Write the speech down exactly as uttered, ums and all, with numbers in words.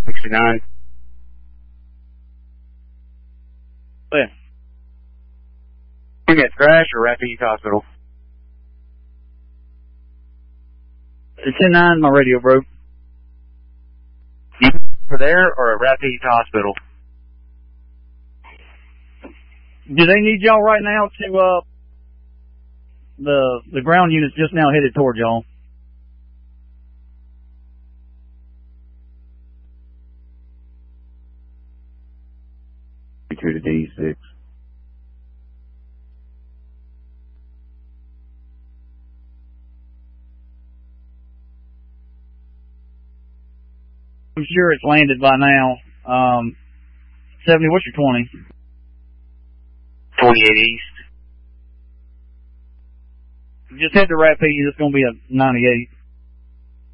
sixty-nine. Where? You get Crash or Rapid East Hospital? It's ten nine, my radio broke. You for there or a Rapid East Hospital? Do they need y'all right now to, uh, the, the ground unit's just now headed toward y'all. Two to D six. I'm sure it's landed by now. Um, seventy, what's your twenty? twenty-eight East. Just head to Rapid, it's going to be a ninety-eight.